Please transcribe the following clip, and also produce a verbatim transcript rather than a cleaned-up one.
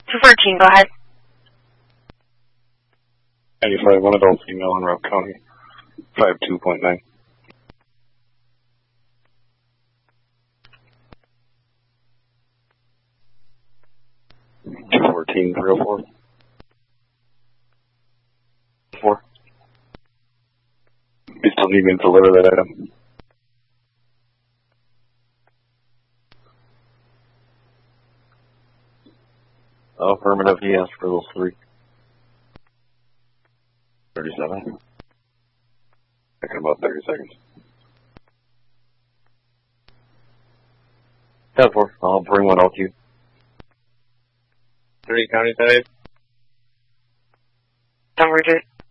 two fourteen, go ahead. ninety-five, one adult female in Rock County, five two point nine. two fourteen, three oh four. Four. You still need me to deliver that item? Affirmative, he asked for those three. thirty-seven. Back in about thirty seconds. ten four, I'll bring one out to you. Three county five. Don't read it.